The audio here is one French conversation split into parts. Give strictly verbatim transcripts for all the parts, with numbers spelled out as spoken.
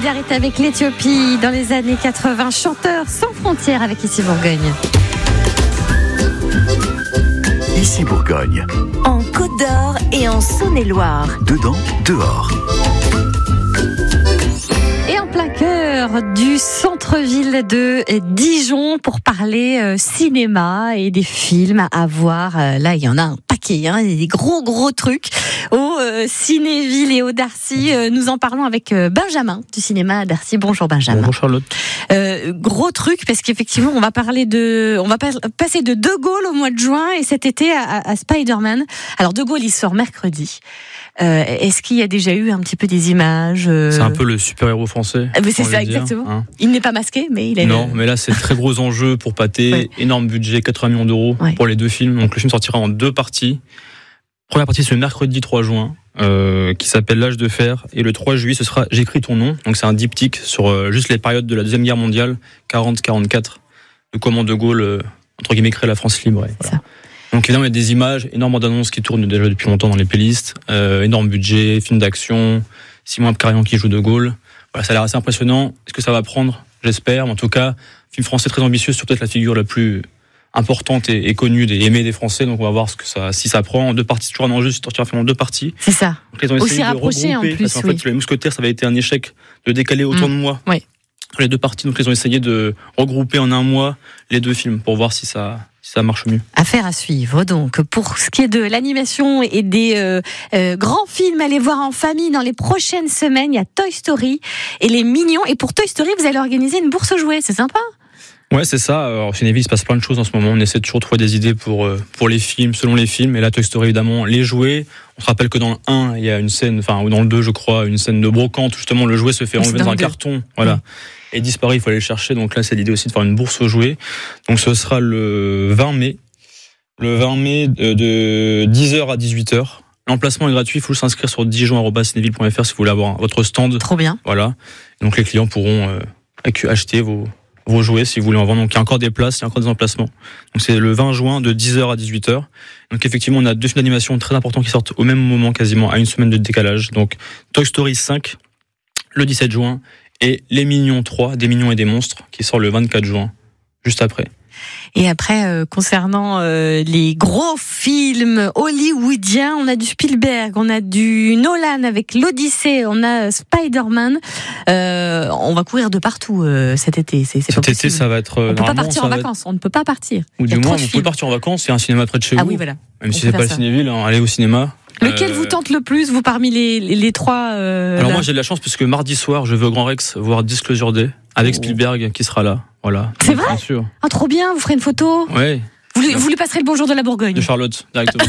solidarité avec l'Éthiopie dans les années quatre-vingts. Chanteur sans frontières avec Ici Bourgogne. Ici Bourgogne. En Côte d'Or et en Saône-et-Loire. Dedans, dehors. Et en plein cœur du centre-ville de Dijon pour parler euh, cinéma et des films à voir. Euh, là, il y en a un paquet, hein, des gros gros trucs au euh, Cinéville et au Darcy. Euh, nous en parlons avec euh, Benjamin du cinéma à Darcy. Bonjour Benjamin. Bonjour Charlotte. Euh, gros truc parce qu'effectivement, on va parler de, on va pas, passer de De Gaulle au mois de juin et cet été à, à, à Spider-Man. Alors De Gaulle, il sort mercredi. Euh, est-ce qu'il y a déjà eu un petit peu des images euh... C'est un peu le super-héros français. Ah, mais c'est ça, dire, exactement. Hein. Il n'est pas masqué, mais il est. Non, mais là, c'est très gros enjeu pour Pathé. Ouais. Énorme budget, quatre-vingts millions d'euros ouais. pour les deux films. Donc, le film sortira en deux parties. Première partie, c'est le mercredi trois juin, euh, qui s'appelle L'âge de fer. Et le trois juillet, ce sera J'écris ton nom. Donc, c'est un diptyque sur euh, juste les périodes de la Deuxième Guerre mondiale, quarante quarante-quatre, de comment De Gaulle, euh, entre guillemets, crée la France libre. Et, voilà. Donc évidemment, il y a des images, énormément d'annonces qui tournent déjà depuis longtemps dans les playlists, euh, énorme budget, film d'action, Simon Abkarian qui joue De Gaulle. Voilà, ça a l'air assez impressionnant. Est-ce que ça va prendre ? J'espère. Mais en tout cas, film français très ambitieux sur peut-être la figure la plus importante et, et connue et aimée des Français. Donc on va voir ce que ça, si ça prend. En deux parties, c'est toujours un enjeu, c'est sortir en deux parties. C'est ça. Donc, ils ont essayé aussi rapproché en plus. Parce qu'en oui. fait, sur les Mousquetaires, ça avait été un échec de décaler autant mmh. de mois. Oui. Sur les deux parties, donc ils ont essayé de regrouper en un mois les deux films pour voir si ça. Ça marche mieux. Affaire à suivre. Donc, pour ce qui est de l'animation et des euh, euh, grands films à aller voir en famille dans les prochaines semaines, il y a Toy Story et Les Mignons. Et pour Toy Story, vous allez organiser une bourse aux jouets. C'est sympa. Ouais, c'est ça. Alors, chez Cinéville, il se passe plein de choses en ce moment. On essaie de toujours de trouver des idées pour euh, pour les films, selon les films. Et là, Toy Story, évidemment, les jouets. On se rappelle que dans le un, il y a une scène, enfin, ou dans le deux, je crois, une scène de brocante. Justement, le jouet se fait enlever dans, dans un carton. Voilà. Mmh. Et disparaît, il faut aller le chercher. Donc là, c'est l'idée aussi de faire une bourse aux jouets. Donc ce sera le vingt mai. Le vingt mai de dix heures à dix-huit heures. L'emplacement est gratuit, il faut s'inscrire sur dijon arobase cinéville point f r si vous voulez avoir votre stand. Trop bien. Voilà. Donc les clients pourront euh, acheter vos, vos jouets si vous voulez en vendre. Donc il y a encore des places, il y a encore des emplacements. Donc c'est le vingt juin de dix heures à dix-huit heures. Donc effectivement, on a deux films d'animation très importants qui sortent au même moment, quasiment à une semaine de décalage. Donc Toy Story cinq, le dix-sept juin, et Les Mignons trois, Des Mignons et des Monstres, qui sort le vingt-quatre juin, juste après. Et après, euh, concernant euh, les gros films hollywoodiens, on a du Spielberg, on a du Nolan avec l'Odyssée, on a Spider-Man. Euh, on va courir de partout euh, cet été. C'est, c'est cet pas été, ça va être. On ne peut pas partir en vacances. Être... On ne peut pas partir. Ou du moins, vous pouvez partir en vacances. C'est un cinéma près de chez ah vous. Oui, voilà. Même on si c'est pas le Cinéville, hein, allez au cinéma. Lequel euh... vous tente le plus, vous, parmi les, les, les trois euh, Alors là. moi j'ai de la chance puisque mardi soir je vais au Grand Rex voir Disclosure Day avec oh. Spielberg qui sera là. Voilà. C'est vrai ? Bien sûr. Ah, trop bien, vous ferez une photo ? Ouais. Vous, vous lui passerez le bonjour de la Bourgogne ? De Charlotte, directement.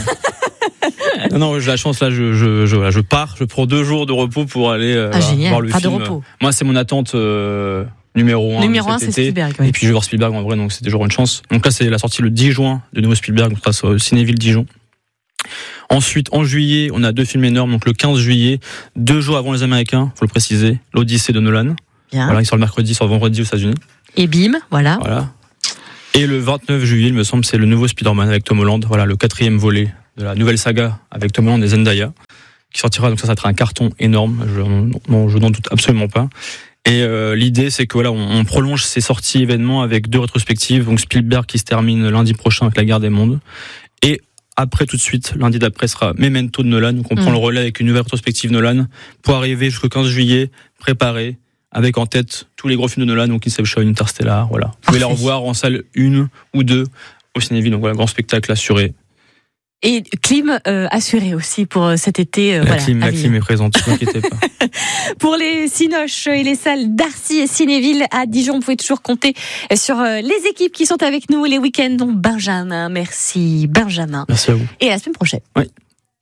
non, non, j'ai la chance là, je, je, je, je pars, je prends deux jours de repos pour aller euh, ah, génial. voir le pas film. De repos. Moi c'est mon attente euh, numéro un. Numéro un, c'est Spielberg. Oui. Et puis je vais voir Spielberg en vrai, donc c'est toujours une chance. Donc là c'est la sortie le dix juin de nouveau Spielberg, donc ça au Cinéville Dijon. Ensuite, en juillet, on a deux films énormes. Donc le quinze juillet, deux jours avant les Américains, faut le préciser, l'Odyssée de Nolan. Bien. Voilà, il sort le mercredi, il sort le vendredi aux États-Unis. Et bim, voilà. Voilà. Et le vingt-neuf juillet, il me semble, c'est le nouveau Spider-Man avec Tom Holland. Voilà, le quatrième volet de la nouvelle saga avec Tom Holland et Zendaya, qui sortira. Donc ça, ça sera un carton énorme. Je, non, je n'en doute absolument pas. Et euh, l'idée, c'est que voilà, on, on prolonge ces sorties événements avec deux rétrospectives. Donc Spielberg qui se termine lundi prochain avec La Guerre des Mondes. Et après, tout de suite, lundi d'après sera Memento de Nolan. Donc on mmh. prend le relais avec une nouvelle rétrospective Nolan pour arriver jusqu'au quinze juillet, préparé, avec en tête tous les gros films de Nolan, donc Inception, Interstellar, voilà. Vous pouvez les revoir en salle une ou deux au Cinéville, donc voilà, grand spectacle assuré. Et clim euh, assuré aussi pour cet été. Euh, la voilà, clim, la clim est présente, ne vous inquiétez pas. Pour les Cinoches et les salles Darcy et Cinéville à Dijon, vous pouvez toujours compter sur euh, les équipes qui sont avec nous les week-ends, dont Benjamin. Merci Benjamin. Merci à vous. Et à la semaine prochaine. Oui.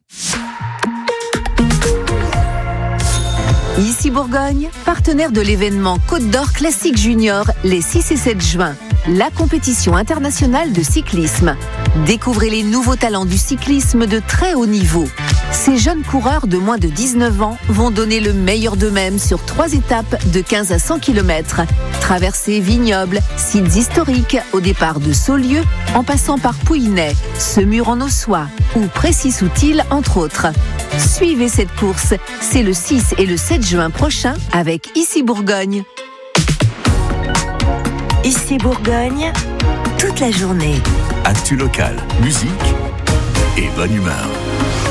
Ici Bourgogne, partenaire de l'événement Côte d'Or Classique Junior les six et sept juin, la compétition internationale de cyclisme. Découvrez les nouveaux talents du cyclisme de très haut niveau. Ces jeunes coureurs de moins de dix-neuf ans vont donner le meilleur d'eux-mêmes sur trois étapes de quinze à cent kilomètres. Traversées vignobles, sites historiques au départ de Saulieu, en passant par Pouillet, Semur en Ossois ou Précy-Soutil entre autres. Suivez cette course, c'est le six et le sept juin prochain avec Ici Bourgogne. Ici Bourgogne, toute la journée. Actu local, musique et bonne humeur.